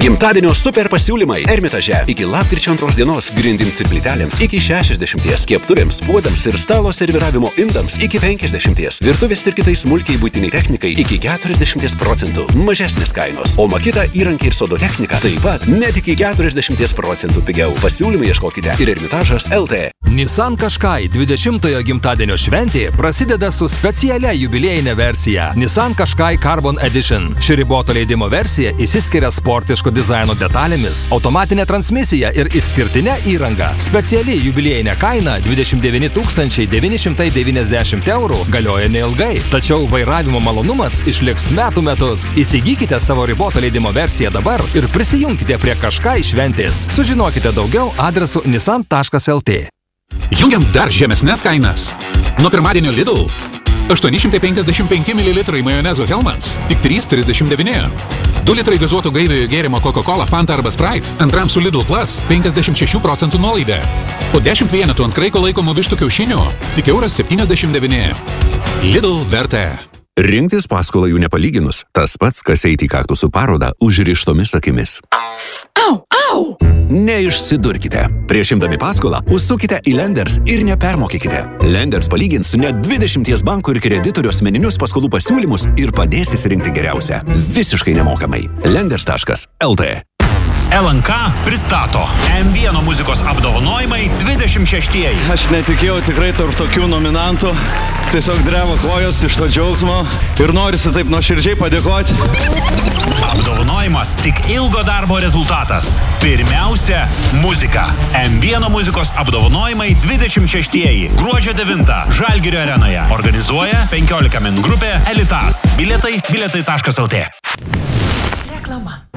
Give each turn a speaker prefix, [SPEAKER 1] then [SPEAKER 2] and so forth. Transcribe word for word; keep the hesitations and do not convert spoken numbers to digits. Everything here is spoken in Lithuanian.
[SPEAKER 1] Gimtadienio super pasiūlymai Ermitaže. Iki lapkričio antros dienos grindims ir plytelėms iki šešiasdešimties, kepturėms, puodams ir stalo serviravimo indams iki penkiasdešimties, virtuvės ir kitai smulkiai buitiniai technikai iki keturiasdešimties procentų mažesnės kainos, o Makita įrankiai ir sodo technika taip pat net iki keturiasdešimties procentų pigiau. Pasiūlymai ieškokite ir Ermitažas L T.
[SPEAKER 2] Nissan Qashqai dvidešimtojo gimtadienio šventė prasideda su specialia jubiliejinė versija Nissan Qashqai Carbon Edition. Ši riboto leidimo versija išsiskiria sportiško dizaino detalėmis, automatinė transmisija ir išskirtinė įranga. Speciali jubiliejinė kaina dvidešimt devyni tūkstančiai devyni šimtai devyniasdešimt eurų galioja neilgai, tačiau vairavimo malonumas išliks metų metus. Įsigykite savo riboto leidimo versiją dabar ir prisijunkite prie Qashqai šventės. Sužinokite daugiau adresu nissan taškas el tė.
[SPEAKER 3] Jungiam dar žemesnes kainas. Nuo pirmadienio Lidl aštuoni šimtai penkiasdešimt penki mililitrai majonezo Hellmann's tik trys trisdešimt devyni. du litrai gazuoto gaiviojo gėrimo Coca-Cola, Fanta arba Sprite antram su Lidl Plus penkiasdešimt šešių procentų nuolaida. O dešimt vienetų ant kraiko laikomų vištų kiaušinių tik euras septyniasdešimt devyni. Lidl vertė.
[SPEAKER 1] Rinktis paskolą jų nepalyginus, tas pats, kas eiti į kaktusų parodą užrištomis akimis.
[SPEAKER 4] Au, au!
[SPEAKER 1] Neišsidurkite. Prieš imdami paskolą, užsukite į Lenders ir nepermokykite. Lenders palygins net dvidešimties bankų ir kreditorių asmeninius paskolų pasiūlymus ir padės įsirinkti geriausią. Visiškai nemokamai. Lenders taškas el tė.
[SPEAKER 5] L N K pristato M vienas muzikos apdovanojimai dvidešimt šeštieji.
[SPEAKER 6] Aš netikėjau tikrai tarp tokių nominantų. Tiesiog dreba kojos iš to džiaugsmo ir norisi taip nuoširdžiai padėkoti.
[SPEAKER 5] Apdovanojimas tik ilgo darbo rezultatas. Pirmiausia, muzika. M vienas muzikos apdovanojimai dvidešimt šeštieji. Gruodžio devintą Žalgirio arenoje. Organizuoja penkiolika min grupė Elitas. Bilietai bilietai taškas el tė.
[SPEAKER 4] Reklama.